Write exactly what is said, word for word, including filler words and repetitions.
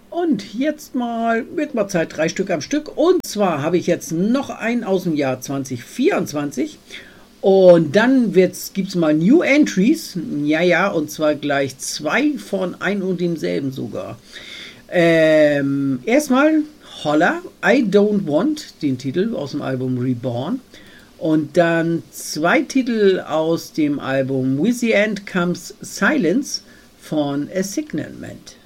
Und jetzt mal, wird mal Zeit, drei Stück am Stück. Und zwar habe ich jetzt noch einen aus dem Jahr zwanzig vierundzwanzig. Und dann gibt es mal New Entries. Ja, ja, und zwar gleich zwei von ein und demselben sogar. Ähm, erstmal Holla, I Don't Want, den Titel aus dem Album Reborn. Und dann zwei Titel aus dem Album With the End Comes Silence von Assignment.